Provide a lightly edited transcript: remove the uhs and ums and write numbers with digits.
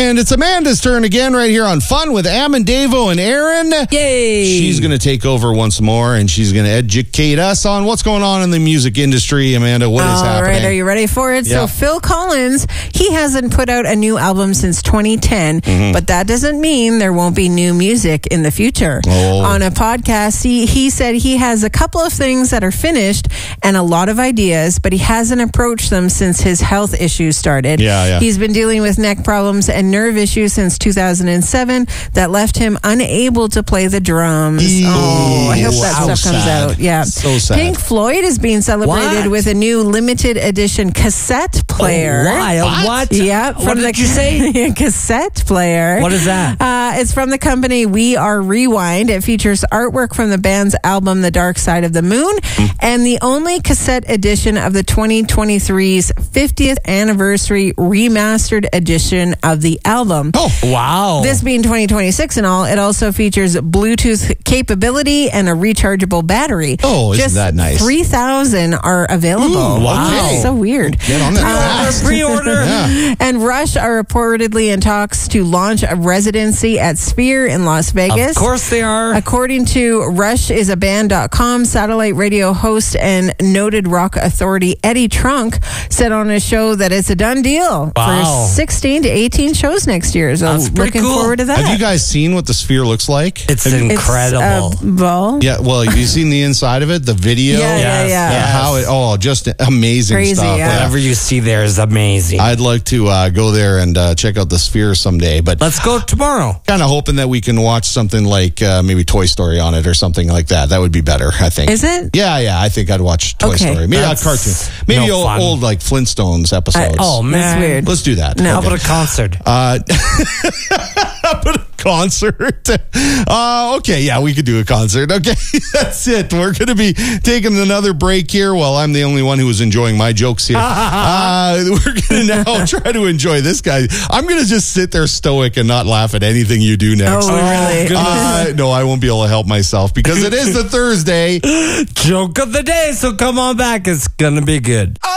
And it's Amanda's turn again right here on Fun with Amandavo and Aaron. Yay! She's going to take over once more, and she's going to educate us on what's going on in the music industry. Amanda, what is happening? All right, are you ready for it? Yeah. So Phil Collins, he hasn't put out a new album since 2010, but that doesn't mean there won't be new music in the future. Oh. On a podcast, he said he has a couple of things that are finished and a lot of ideas, but he hasn't approached them since his health issues started. Yeah. He's been dealing with neck problems and nerve issues since 2007 that left him unable to play the drums. Oh, I hope that Wow, stuff comes sad. out. Yeah. So sad. Pink Floyd is being celebrated What? with a new limited edition cassette player. What? Yeah. What did you say? Cassette player. What is that? It's from the company We Are Rewind. It features artwork from the band's album The Dark Side of the Moon and the only cassette edition of the 2023's 50th anniversary remastered edition of the album. Oh, Wow. This being 2026 and all, it also features Bluetooth capability and a rechargeable battery. Oh, isn't Just that nice? 3,000 are available. Ooh, wow. Okay. So weird. Get on that fast. Pre-order. Yeah. And Rush are reportedly in talks to launch a residency at Sphere in Las Vegas. Of course they are. According to RushIsABand.com, satellite radio host and noted rock authority Eddie Trunk said on his show that it's a done deal Wow. for 16 to 18 shows next year. So That's pretty looking cool. forward to that. Have you guys seen what the Sphere looks like? It's Have you- incredible. It's a ball. Yeah, well, have you seen the inside of it? The video? Yeah, Yes, yeah. yes. How it, just amazing Crazy, stuff. yeah. Whatever you see there is amazing. I'd like to go there and check out the Sphere someday, but Let's go tomorrow. kind of hoping that we can watch something like maybe Toy Story on it or something like that. That would be better, I think. Is it? Yeah, I think I'd watch Toy Okay. Story. Maybe a That's cartoon. Maybe no fun. old like Flintstones episodes. Oh, man. That's weird. Let's do that. No. How Okay. about a concert? How about a concert? Okay, yeah, we could do a concert. Okay, that's it. We're going to be taking another break here. Well, I'm the only one who was enjoying my jokes here. We're going to now try to enjoy this guy. I'm going to just sit there stoic and not laugh at anything you do next. Oh, really? No, I won't be able to help myself because it is the Thursday. Joke of the day, so come on back. It's going to be good.